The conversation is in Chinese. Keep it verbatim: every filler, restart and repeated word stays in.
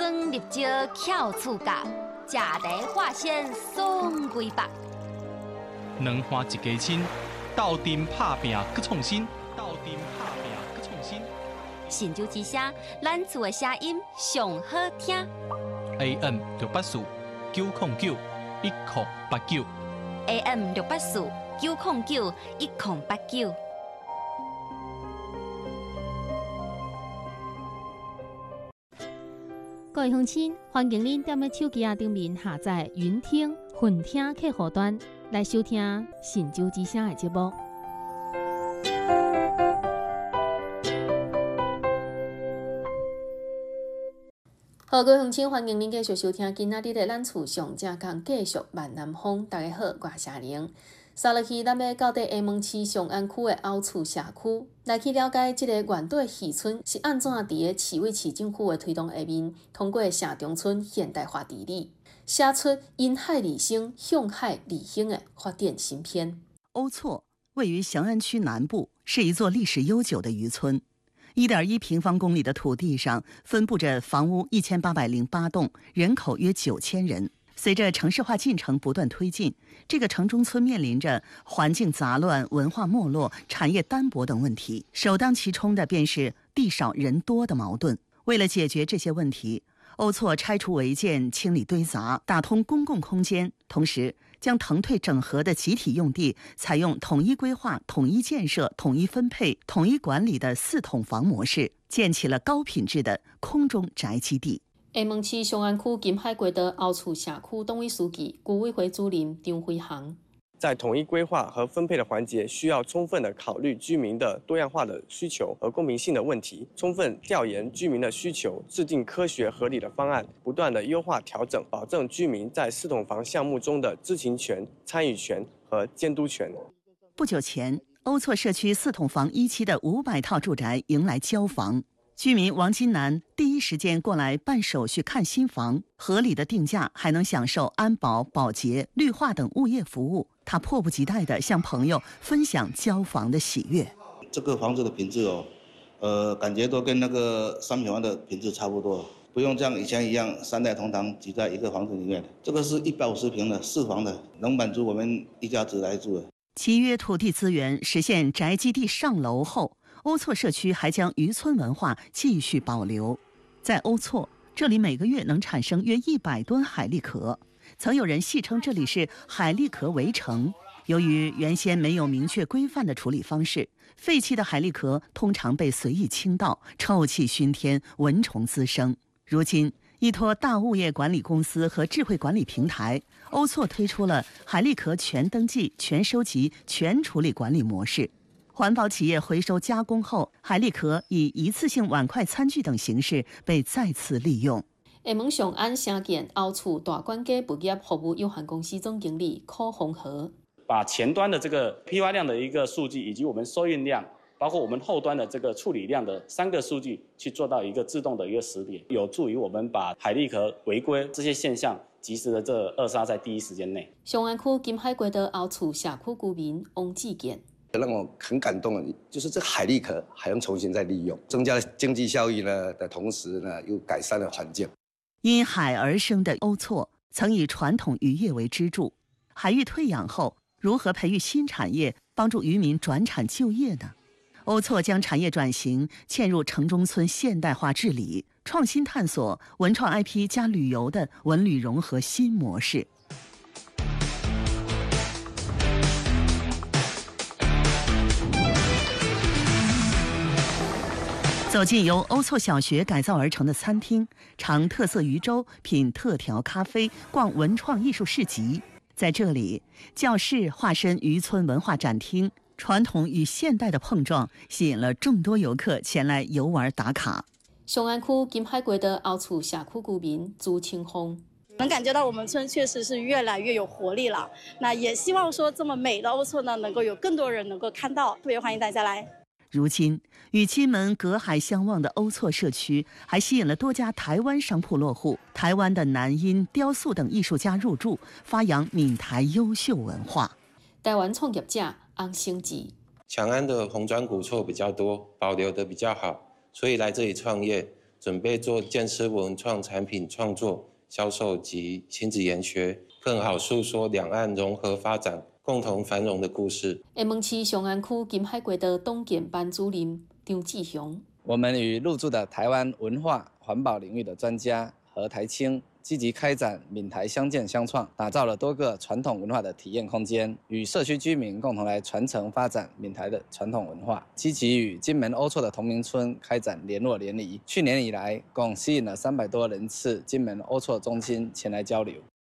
汤入椒翘厝角，食茶化鲜爽规百。 两花一家亲，斗阵拍拼搁创新，斗阵拍拼搁创新。 神州之声，咱厝的声音上好听。 A M 六八四九零九一零八九。 A M 六八四九零九一零八九。 各位乡亲，欢迎您踮咧手机啊顶面下载云听、混听客户端来收听神州之声的节目。好，各位乡亲，欢迎您继续收听今仔日的咱厝上正讲继续万南风。大家好，我是夏玲。三日起，咱要到底厦门市上安区的凹厝社区，来去了解这个原岛渔村是安怎伫个市委市政府的推动下面，通过城中村现代化治理，写出因海而生、向海而兴的发展新篇。 欧厝位于翔安区南部，是一座历史悠久的渔村。一点一平方公里的土地上分布着房屋一千八百零八栋，人口约九千人。随着城市化进程不断推进，这个城中村面临着环境杂乱、文化没落、产业单薄等问题。首当其冲的便是地少人多的矛盾。为了解决这些问题，欧厝拆除违建、清理堆杂、打通公共空间，同时将腾退整合的集体用地采用统一规划、统一建设、统一分配、统一管理的四统房模式，建起了高品质的空中宅基地。 厦门市上安区金海国道凹厝社区党委书记、居委会主任张辉航。 在统一规划和分配的环节，需要充分的考虑居民的多样化的需求和公平性的问题，充分调研居民的需求，制定科学合理的方案，不断的优化调整，保证居民在四统房项目中的知情权、参与权和监督权。 不久前，欧厝社区四统房一期的五百套住宅迎来交房。居民王金南第一时间过来办手续看新房，合理的定价，还能享受安保、保洁、绿化等物业服务。他迫不及待地向朋友分享交房的喜悦。 这个房子的品质哦，呃，感觉都跟那个三平方的品质差不多，不用像以前一样三代同堂挤在一个房子里面。这个是一百五十平的四房的，能满足我们一家子来住的。 契约土地资源实现宅基地上楼后，欧厝社区还将渔村文化继续保留。在欧厝，这里每个月能产生约一百吨海蛎壳，曾有人戏称这里是海蛎壳围城。由于原先没有明确规范的处理方式，废弃的海蛎壳通常被随意倾倒，臭气熏天，蚊虫滋生。如今，依托大物业管理公司和智慧管理平台，欧厝推出了海蛎壳全登记、全收集、全处理管理模式。环保企业回收加工后，海蛎壳以一次性碗筷、餐具等形式被再次利用。 厦门上安城建凹厝大管家物业服务有限公司总经理柯宏和， 把前端的这个批发量的一个数据，以及我们收运量，包括我们后端的这个处理量的三个数据，去做到一个自动的一个识别，有助于我们把海蛎壳违规这些现象及时的这扼杀在第一时间内。 上安区金海国道凹厝社区居民王志健。 让我很感动的，就是这个海蛎壳还能重新再利用，增加了经济效益呢的同时呢，又改善了环境。 因海而生的欧厝，曾以传统渔业为支柱，海域退养后，如何培育新产业，帮助渔民转产就业呢？欧厝将产业转型嵌入城中村现代化治理，创新探索文创 I P 加旅游的文旅融合新模式。走进由欧厝小学改造而成的餐厅，尝特色渔粥，品特调咖啡，逛文创艺术市集。在这里，教室化身渔村文化展厅，传统与现代的碰撞，吸引了众多游客前来游玩打卡。 上安区金海国的凹厝社区居民朱清峰。 能感觉到我们村确实是越来越有活力了。那也希望说这么美的欧厝呢，能够有更多人能够看到，特别欢迎大家来。 如今，与金门隔海相望的欧厝社区，还吸引了多家台湾商铺落户，台湾的南音、雕塑等艺术家入驻，发扬闽台优秀文化。 台湾创业者安兴吉， 强安的红砖古厝比较多，保留的比较好，所以来这里创业， 准备做建设文创产品创作、销售及亲子研学，更好诉说两岸融合发展、共同繁荣的故事。 厦门市松安区金海国的董建班主任张志雄， 我们与入驻的台湾文化环保领域的专家和台青积极开展闽台相见相创，打造了多个传统文化的体验空间，与社区居民共同来传承发展闽台的传统文化，积极与金门欧厝的同名村开展联络联谊。去年以来，共吸引了三百多人次金门欧厝中心前来交流。